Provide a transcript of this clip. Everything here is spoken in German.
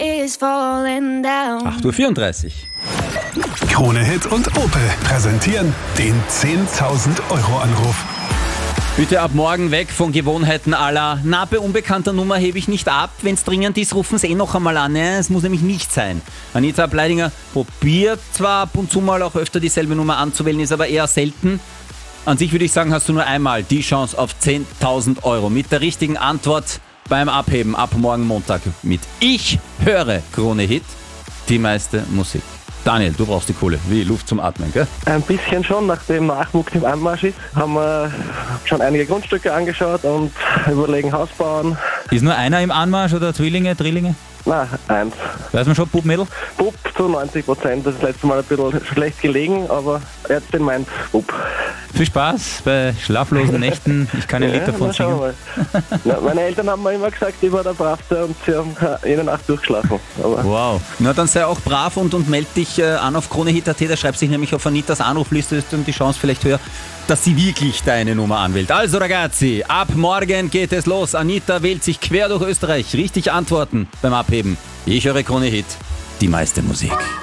is falling down. 8:34 Uhr. Krone Hit und Opel präsentieren den 10.000 Euro Anruf. Bitte ab morgen weg von Gewohnheiten aller bei unbekannter Nummer hebe ich nicht ab. Wenn es dringend ist, rufen Sie noch einmal an. Es muss nämlich nicht sein. Anita Bleidinger probiert zwar ab und zu mal auch öfter dieselbe Nummer anzuwählen, ist aber eher selten. An sich würde ich sagen, hast du nur einmal die Chance auf 10.000 Euro. Mit der richtigen Antwort beim Abheben ab morgen Montag mit Ich höre Krone Hit, die meiste Musik. Daniel, du brauchst die Kohle, wie Luft zum Atmen, gell? Ein bisschen schon, nachdem Nachwuchs im Anmarsch ist, haben wir schon einige Grundstücke angeschaut und überlegen Haus bauen. Ist nur einer im Anmarsch oder Zwillinge, Drillinge? Nein, eins. Weiß man schon, Bub, Mädel? Bub zu 90%, das ist letztes Mal ein bisschen schlecht gelegen, aber Ärztin meint Bub. Viel Spaß bei schlaflosen Nächten. Ich kann ein Lied davon singen. Ja, meine Eltern haben mir immer gesagt, ich war der Bravste und sie haben jede Nacht durchgeschlafen. Aber wow. Na, dann sei auch brav und melde dich an auf KroneHit.at. Da schreibt sich nämlich auf Anitas Anrufliste, ist dann die Chance vielleicht höher, dass sie wirklich deine Nummer anwählt. Also ragazzi, ab morgen geht es los. Anita wählt sich quer durch Österreich. Richtig antworten beim Abheben. Ich höre KroneHit, die meiste Musik.